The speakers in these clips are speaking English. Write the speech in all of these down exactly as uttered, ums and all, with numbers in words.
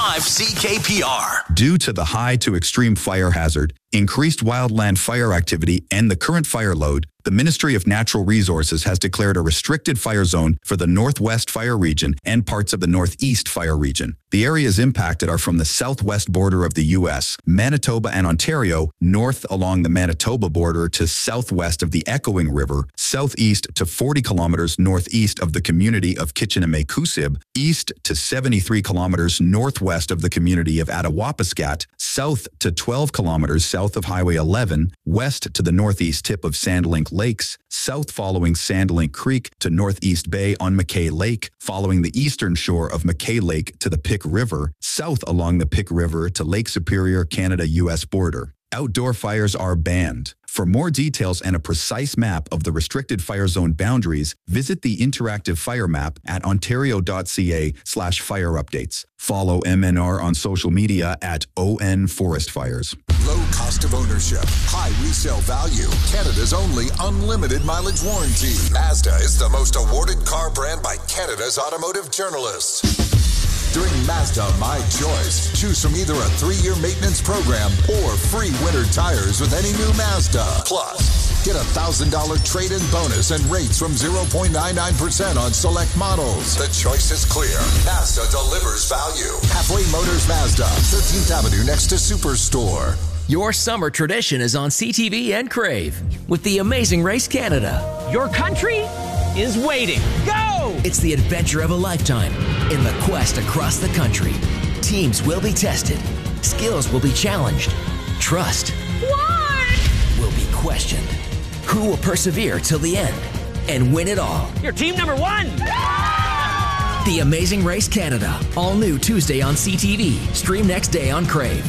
C K P R. Due to the high to extreme fire hazard, increased wildland fire activity, and the current fire load, the Ministry of Natural Resources has declared a restricted fire zone for the Northwest Fire Region and parts of the Northeast Fire Region. The areas impacted are from the southwest border of the U S, Manitoba and Ontario, north along the Manitoba border to southwest of the Echoing River, southeast to forty kilometers northeast of the community of Kitchename-Kusib, east to seventy-three kilometers northwest of the community of Attawapiskat, south to twelve kilometers south of Highway eleven, west to the northeast tip of Sandlink Lakes, south following Sandlink Creek to Northeast Bay on McKay Lake, following the eastern shore of McKay Lake to the Pick River, south along the Pick River to Lake Superior, Canada-U S border. Outdoor fires are banned. For more details and a precise map of the restricted fire zone boundaries, visit the interactive fire map at ontario.ca slash fire updates. Follow M N R on social media at O N Forest Fires. Low cost of ownership, high resale value, Canada's only unlimited mileage warranty. Mazda is the most awarded car brand by Canada's automotive journalists. During Mazda My Choice, choose from either a three-year maintenance program or free winter tires with any new Mazda. Plus, get a one thousand dollars trade-in bonus and rates from zero point nine nine percent on select models. The choice is clear. Mazda delivers value. Halfway Motors Mazda, thirteenth Avenue next to Superstore. Your summer tradition is on C T V and Crave with the Amazing Race Canada. Your country is waiting. Go! It's the adventure of a lifetime in the quest across the country. Teams will be tested. Skills will be challenged. Trust What? will be questioned. Who will persevere till the end and win it all? You're team number one! The Amazing Race Canada. All new Tuesday on C T V. Stream next day on Crave.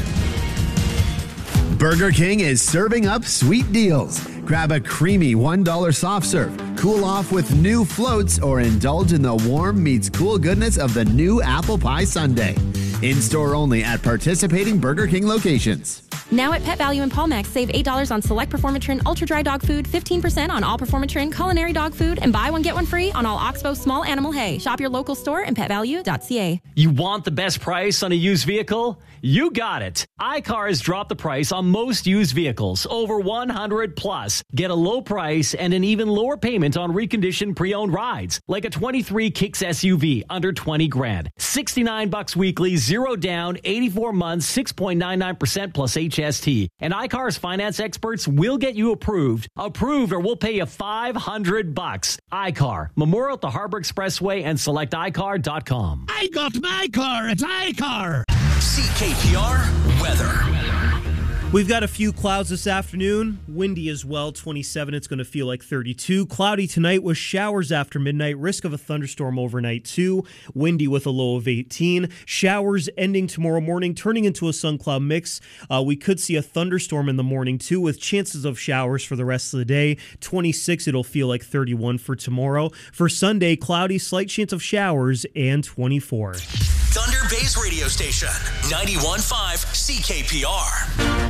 Burger King is serving up sweet deals. Grab a creamy one dollar soft serve, cool off with new floats, or indulge in the warm meets cool goodness of the new apple pie sundae. In-store only at participating Burger King locations. Now at Pet Value and Paulmax, save eight dollars on select Performatrin Ultra Dry Dog Food, fifteen percent on all Performatrin Culinary Dog Food, and buy one get one free on all Oxbow Small Animal Hay. Shop your local store and pet value dot c a. You want the best price on a used vehicle? You got it. iCar has dropped the price on most used vehicles, over one hundred plus. Get a low price and an even lower payment on reconditioned pre-owned rides, like a twenty-three Kicks S U V under twenty grand. sixty-nine bucks weekly, zero down, eighty-four months, six point nine nine percent plus H S T. And iCar's finance experts will get you approved. Approved or we'll pay you five hundred bucks. iCar, Memorial at the Harbor Expressway and select i car dot com. I got my car at iCar. C K P R weather. We've got a few clouds this afternoon. Windy as well, twenty-seven. It's going to feel like thirty-two. Cloudy tonight with showers after midnight. Risk of a thunderstorm overnight too. Windy with a low of eighteen. Showers ending tomorrow morning, turning into a sun cloud mix. Uh, we could see a thunderstorm in the morning too, with chances of showers for the rest of the day. twenty-six, it'll feel like thirty-one for tomorrow. For Sunday, cloudy, slight chance of showers, and twenty-four. Thunder Bay's radio station, ninety-one point five C K P R.